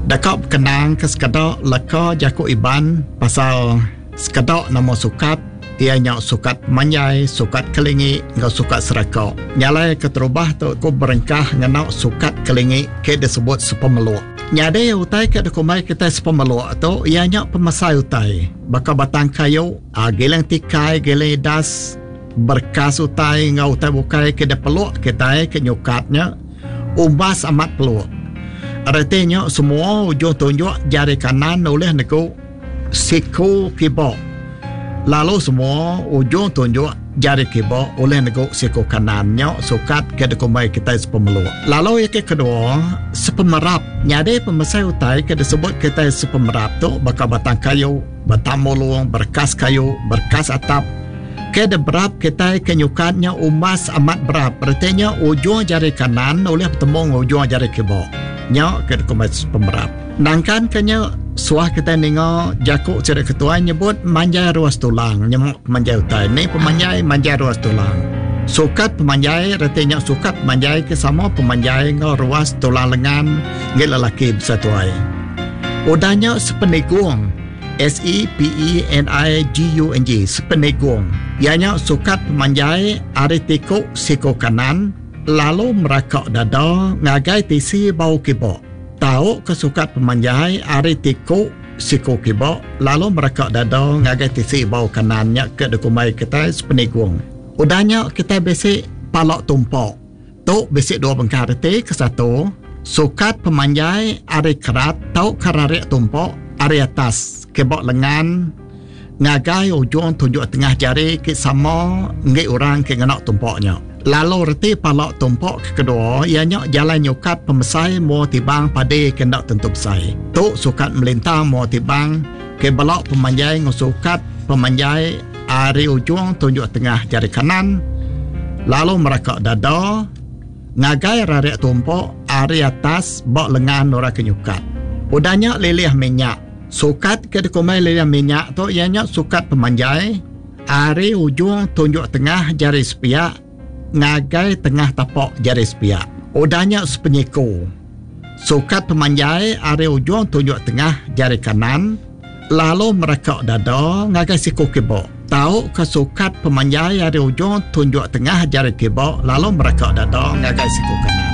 Dakap kenang ke sekadok laka jaku iban pasal sekadok nama sukat ianya sukat manjai, sukat kelingi, ngau sukat serakok. Nyalai keterubah tu ku berengkah ngenau sukat kelingi ke disebut sepemeluk. Nyade utai ke dekumai kita sepemeluk tu ianya pemasai utai. Baka batang kayu, geleng tikai, geleng das, berkas utai ngau utai bukai ke peluk kita ke nyukatnya umbas amat peluk. Artinya semua ujung tunjuk jari kanan oleh neku siku kibok. Lalu semua ujung tunjuk jari kibok oleh neku siku kanannya sukat ke dekumai kita sepemeluk. Lalu yang kedua sepemerap. Nyade pemasai utai ke disebut kita sepemerap tu baka batang kayu, batang mulung, berkas kayu, berkas atap. Ke berap kita kenyukatnya umas amat berap. Artinya ujung jari kanan oleh bertemu ujung jari kibok. Nyok ke dokumen pemerap. Nangkan kanya suah kita dengar jakuk cerita ketua nyebut manjai ruas tulang. Nyemuk pemanjai utai. Ni pemanjai manjai ruas tulang. Sukat pemanjai artinya sukat pemanjai ke sama pemanjai ngau ruas tulang lengan ngel lelaki bersatuai. Udahnya sepenegung. SEPENIGUNG sepenegung. Ianya sukat pemanjai aritikuk siko kanan lalu merakak dada ngagai tisi bau kibok. Tahu kesukat pemanjai aritikuk siko kibok lalu merakak dada ngagai tisi bau kanannya ke dekumai kita sepenegung. Udahnya kita basic palak tumpok. Tu basic dua bengkar reti ke satu. Sukat pemanjai ari kerat tau kararik tumpok ari atas kebok lengan ngagai ujung tunjuk tengah jari ke sama ngi orang ke ngenak tumpoknya. Lalu reti palak tumpok kedua ianya jalan nyukat pemesai mau tibang pade ke ndak tentu besai. Tu sukat melintang mau tibang ke balak pemanjai ngusukat pemanjai ari ujung tunjuk tengah jari kanan lalu merakak dada ngagai rarik tumpok ari atas bak lengan ora kenyukat. Udahnya lelih minyak. Sukat ke dekumai lelih minyak tu ianya sukat pemanjai ari ujung tunjuk tengah jari sepiak ngagai tengah tapak jari sepiak. Udahnya sepenyiku. Sukat pemanjai ari ujung tunjuk tengah jari kanan lalu merakak dada ngagai siku kibok. Tahu kesukat pemanjai ari ujung tunjuk tengah jari kibok lalu merakak dada ngagai siku kanan.